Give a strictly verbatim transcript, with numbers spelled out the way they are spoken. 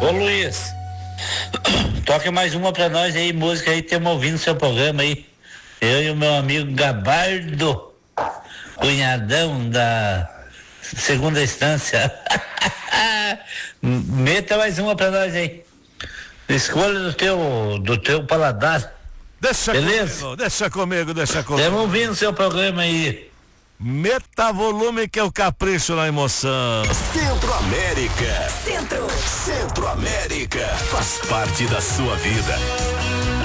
Ô Luiz, toque mais uma pra nós aí, música aí, estamos ouvindo seu programa aí. Eu e o meu amigo Gabardo, cunhadão da segunda instância. Meta mais uma pra nós aí. Escolha do teu, do teu paladar. Deixa Beleza? comigo, deixa comigo, deixa comigo. Estamos ouvindo seu programa aí. Meta volume que é o capricho na emoção. Centro-América. Centro. Centro-América. Faz parte da sua vida.